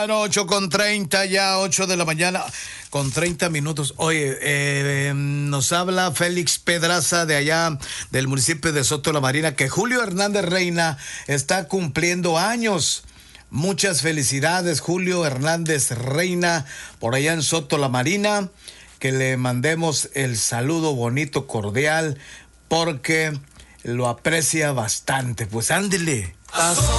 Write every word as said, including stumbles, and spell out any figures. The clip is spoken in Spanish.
ocho con treinta, ya ocho de la mañana con treinta minutos. Oye, eh, nos habla Félix Pedraza de allá del municipio de Soto la Marina, que Julio Hernández Reina está cumpliendo años. Muchas felicidades, Julio Hernández Reina, por allá en Soto la Marina, que le mandemos el saludo bonito, cordial, porque lo aprecia bastante. Pues ándele.